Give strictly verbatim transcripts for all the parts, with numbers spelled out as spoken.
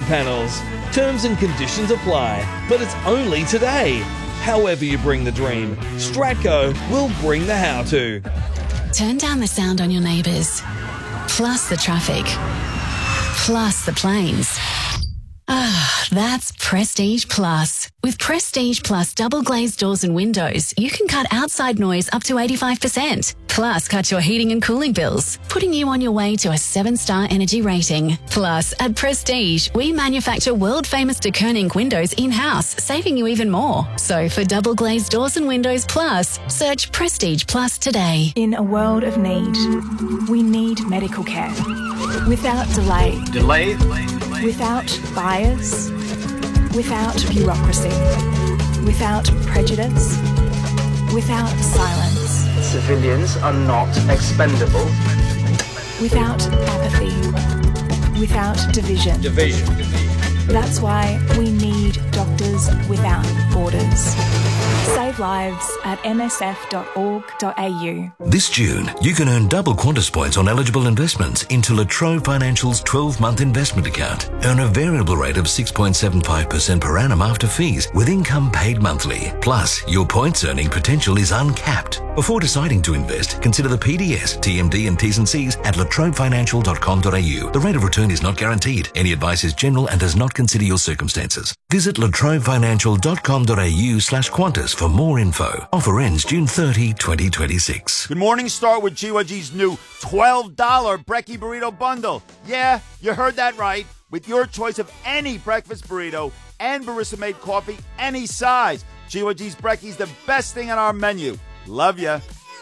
panels. Terms and conditions apply, but it's only today. However you bring the dream, Stratco will bring the how-to. Turn down the sound on your neighbours, plus the traffic, plus the planes. Ah, that's Prestige Plus. With Prestige Plus double glazed doors and windows, you can cut outside noise up to eighty-five percent. Plus, cut your heating and cooling bills, putting you on your way to a seven-star energy rating. Plus, at Prestige, we manufacture world-famous de Koning windows in-house, saving you even more. So, for double glazed doors and windows plus, search Prestige Plus today. In a world of need, we need medical care. Without delay. Delay? Without bias, without bureaucracy, without prejudice, without silence. Civilians are not expendable. Without apathy, without division. Division. That's why we need Doctors Without Borders. Save lives at m s f dot org dot a u. This June, you can earn double Qantas points on eligible investments into La Trobe Financial's twelve-month investment account. Earn a variable rate of six point seven five percent per annum after fees, with income paid monthly. Plus, your points earning potential is uncapped. Before deciding to invest, consider the P D S, T M D and T's and C's at la trobe financial dot com dot a u. The rate of return is not guaranteed. Any advice is general and does not consider your circumstances. Visit la trobe financial dot com dot a u slash Qantas for more info. Offer ends June thirtieth, twenty twenty-six. Good morning, start with G Y G's new twelve dollars Brekkie Burrito Bundle. Yeah, you heard that right. With your choice of any breakfast burrito and barista-made coffee, any size. G Y G's Brekkie's the best thing on our menu. Love ya.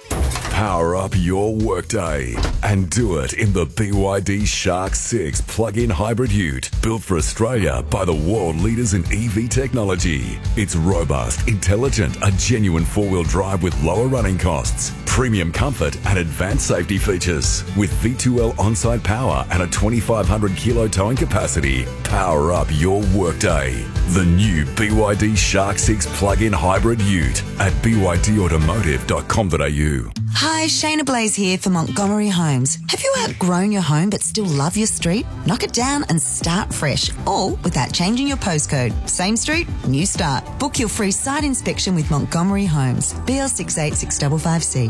Power up your workday and do it in the B Y D Shark six plug-in hybrid ute, built for Australia by the world leaders in E V technology. It's robust, intelligent, a genuine four-wheel drive with lower running costs, premium comfort and advanced safety features. With V two L on-site power and a twenty-five hundred kilo towing capacity, power up your workday. The new B Y D Shark six plug-in hybrid ute at b y d automotive dot com dot a u. Hi, Shayna Blaze here for Montgomery Homes. Have you outgrown your home but still love your street? Knock it down and start fresh, all without changing your postcode. Same street, new start. Book your free site inspection with Montgomery Homes. B L six eight six five five C.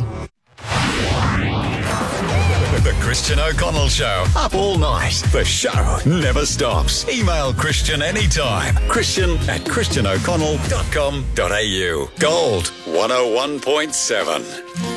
The Christian O'Connell Show. Up all night. The show never stops. Email Christian anytime. Christian at christian o'connell dot com dot a u. Gold one oh one point seven.